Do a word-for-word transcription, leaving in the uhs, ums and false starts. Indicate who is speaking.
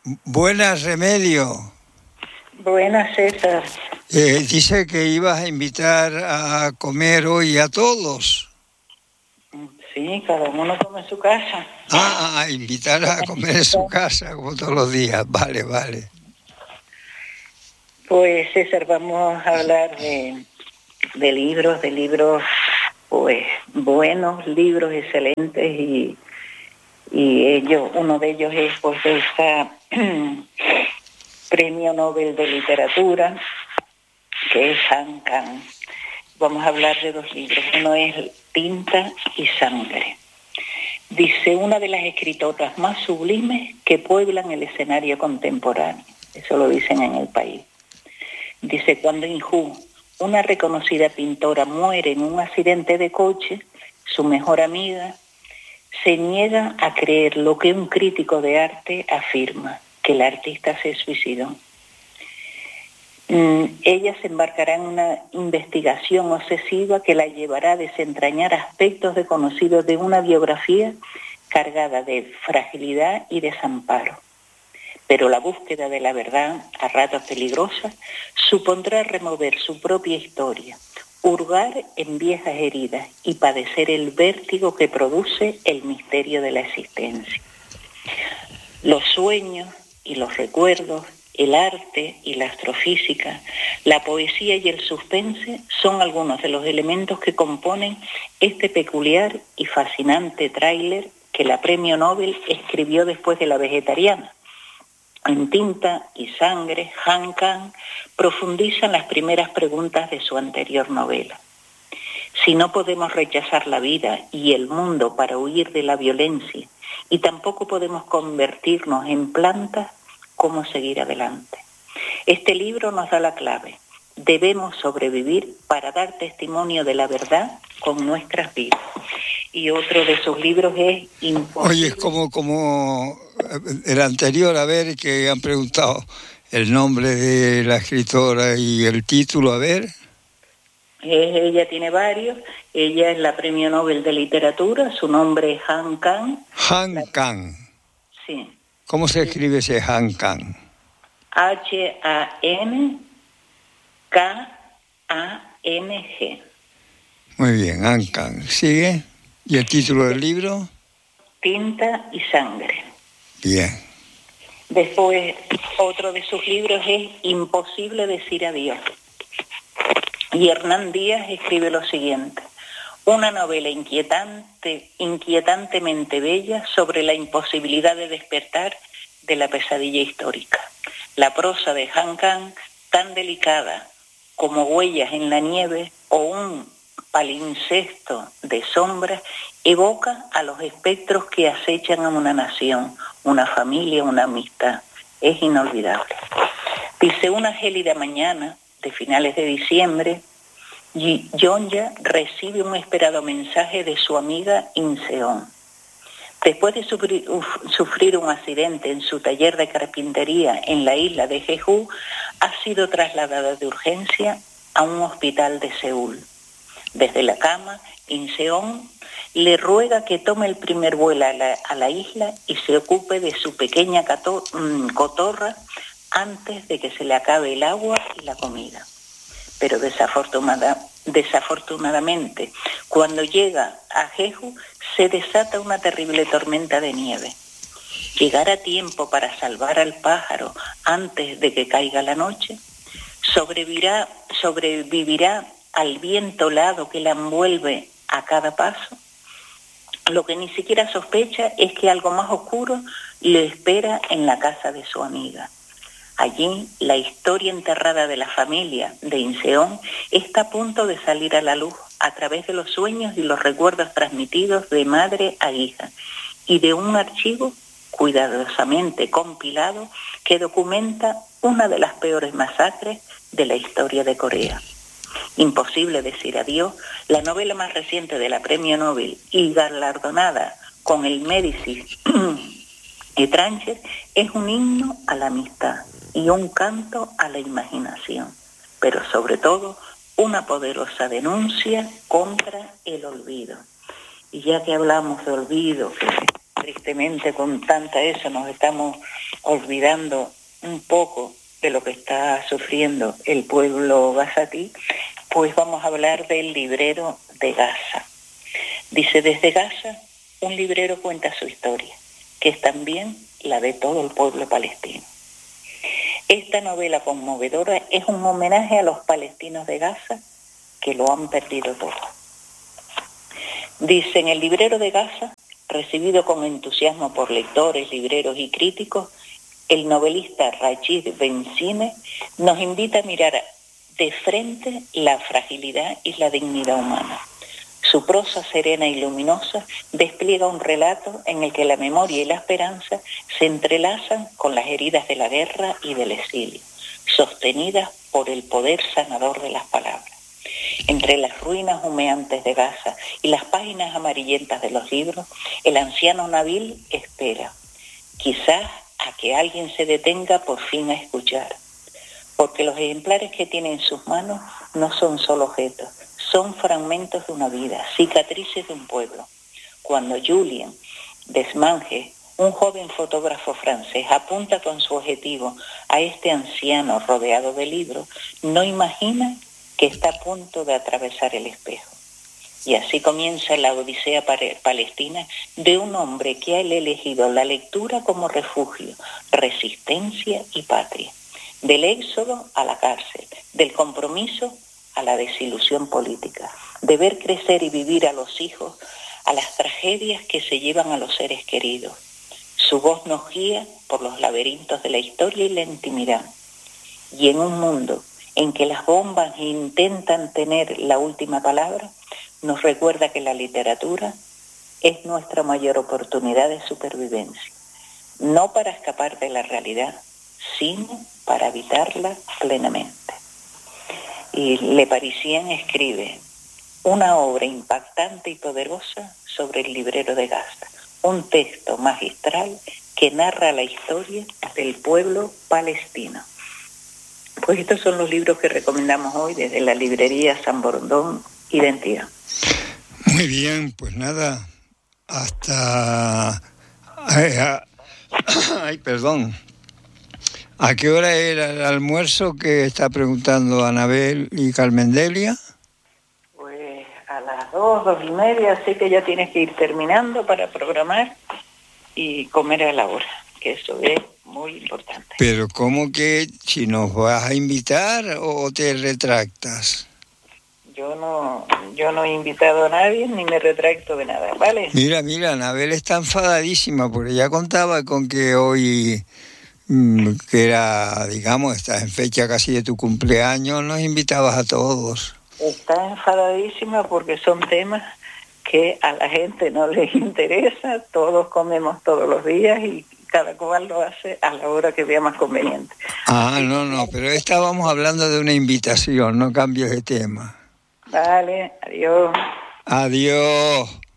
Speaker 1: Buenas, Remedio.
Speaker 2: Buenas, César.
Speaker 1: Eh, dice que ibas a invitar a comer hoy a todos.
Speaker 2: Sí, cada uno come en su casa.
Speaker 1: Ah, a invitar a comer en su casa, como todos los días. Vale, vale.
Speaker 2: Pues, César, vamos a hablar de, de libros, de libros, pues, buenos, libros excelentes, y, y ellos, uno de ellos es, pues, esta Premio Nobel de Literatura, que es Han Kang. Vamos a hablar de dos libros. Uno es Tinta y Sangre. Dice, una de las escritoras más sublimes que pueblan el escenario contemporáneo. Eso lo dicen en El País. Dice, cuando Inju, una reconocida pintora, muere en un accidente de coche, su mejor amiga se niega a creer lo que un crítico de arte afirma, que el artista se suicidó. Mm, ella se embarcará en una investigación obsesiva que la llevará a desentrañar aspectos desconocidos de una biografía cargada de fragilidad y desamparo. Pero la búsqueda de la verdad, a ratos peligrosa, supondrá remover su propia historia, hurgar en viejas heridas y padecer el vértigo que produce el misterio de la existencia. Los sueños y los recuerdos, el arte y la astrofísica, la poesía y el suspense son algunos de los elementos que componen este peculiar y fascinante tráiler que la Premio Nobel escribió después de La Vegetariana. En Tinta y Sangre, Han Kang profundiza en las primeras preguntas de su anterior novela. Si no podemos rechazar la vida y el mundo para huir de la violencia, y tampoco podemos convertirnos en plantas, ¿cómo seguir adelante? Este libro nos da la clave. Debemos sobrevivir para dar testimonio de la verdad con nuestras vidas. Y otro de sus libros es Imposible.
Speaker 1: Oye, es como, como el anterior, a ver, que han preguntado el nombre de la escritora y el título, a ver.
Speaker 2: Ella tiene varios. Ella es la Premio Nobel de Literatura. Su nombre es Han Kang.
Speaker 1: Han
Speaker 2: la...
Speaker 1: Kang.
Speaker 2: Sí.
Speaker 1: ¿Cómo se escribe ese Han Kang?
Speaker 2: H A N K A N G.
Speaker 1: Muy bien, Han Kang. ¿Sigue? ¿Y el título del libro?
Speaker 2: Tinta y Sangre.
Speaker 1: Bien.
Speaker 2: Después, otro de sus libros es Imposible decir adiós. Y Hernán Díaz escribe lo siguiente: una novela inquietante, inquietantemente bella sobre la imposibilidad de despertar de la pesadilla histórica. La prosa de Han Kang, tan delicada como Huellas en la nieve o un palincesto de sombras, evoca a los espectros que acechan a una nación, una familia, una amistad. Es inolvidable. Dice, una gélida mañana de finales de diciembre, Yonya recibe un esperado mensaje de su amiga Inseon. Después de sufrir, uf, sufrir un accidente en su taller de carpintería en la isla de Jeju, ha sido trasladada de urgencia a un hospital de Seúl. Desde la cama, Inseon le ruega que tome el primer vuelo a la, a la isla y se ocupe de su pequeña cato, mmm, cotorra antes de que se le acabe el agua y la comida. Pero desafortunada, desafortunadamente, cuando llega a Jeju, se desata una terrible tormenta de nieve. ¿Llegar a tiempo para salvar al pájaro antes de que caiga la noche? ¿Sobrevivirá, sobrevivirá al viento helado que la envuelve a cada paso? Lo que ni siquiera sospecha es que algo más oscuro le espera en la casa de su amiga. Allí, la historia enterrada de la familia de Inseon está a punto de salir a la luz a través de los sueños y los recuerdos transmitidos de madre a hija y de un archivo cuidadosamente compilado que documenta una de las peores masacres de la historia de Corea. Imposible decir adiós, la novela más reciente de la Premio Nobel y galardonada con el Médicis Étranger, es un himno a la amistad y un canto a la imaginación, pero sobre todo una poderosa denuncia contra el olvido. Y ya que hablamos de olvido, que tristemente con tanta eso nos estamos olvidando un poco de lo que está sufriendo el pueblo gazatí, pues vamos a hablar del librero de Gaza. Dice, desde Gaza, un librero cuenta su historia, que es también la de todo el pueblo palestino. Esta novela conmovedora es un homenaje a los palestinos de Gaza que lo han perdido todo. Dice, en el librero de Gaza, recibido con entusiasmo por lectores, libreros y críticos, el novelista Rachid Ben-Sine nos invita a mirar de frente la fragilidad y la dignidad humana. Su prosa serena y luminosa despliega un relato en el que la memoria y la esperanza se entrelazan con las heridas de la guerra y del exilio, sostenidas por el poder sanador de las palabras. Entre las ruinas humeantes de Gaza y las páginas amarillentas de los libros, el anciano Nabil espera, quizás a que alguien se detenga por fin a escuchar, porque los ejemplares que tiene en sus manos no son solo objetos, son fragmentos de una vida, cicatrices de un pueblo. Cuando Julien Desmange, un joven fotógrafo francés, apunta con su objetivo a este anciano rodeado de libros, no imagina que está a punto de atravesar el espejo. Y así comienza la odisea palestina de un hombre que ha elegido la lectura como refugio, resistencia y patria. Del éxodo a la cárcel, del compromiso a la desilusión política, de ver crecer y vivir a los hijos, a las tragedias que se llevan a los seres queridos. Su voz nos guía por los laberintos de la historia y la intimidad. Y en un mundo en que las bombas intentan tener la última palabra, nos recuerda que la literatura es nuestra mayor oportunidad de supervivencia, no para escapar de la realidad, sino para habitarla plenamente. Y Le Parisien escribe una obra impactante y poderosa sobre el librero de Gaza, un texto magistral que narra la historia del pueblo palestino. Pues estos son los libros que recomendamos hoy desde la librería San Borondón Identidad.
Speaker 1: Muy bien, pues nada, hasta... Ay, ay, perdón. ¿A qué hora era el almuerzo que está preguntando Anabel y Carmen Delia?
Speaker 2: Pues a las dos, dos y media, así que ya tienes que ir terminando para programar y comer a la hora, que eso es muy importante.
Speaker 1: Pero ¿cómo que si nos vas a invitar o te retractas?
Speaker 2: Yo no, yo no he invitado a nadie ni me retracto de nada, ¿vale?
Speaker 1: Mira, mira, Anabel está enfadadísima porque ya contaba con que hoy, que era, digamos, estás en fecha casi de tu cumpleaños, nos invitabas a todos.
Speaker 2: Está enfadadísima porque son temas que a la gente no les interesa, todos comemos todos los días y cada cual lo hace a la hora que vea más conveniente.
Speaker 1: Ah, no, no, pero estábamos hablando de una invitación, no cambies de tema.
Speaker 2: Vale, adiós.
Speaker 1: Adiós.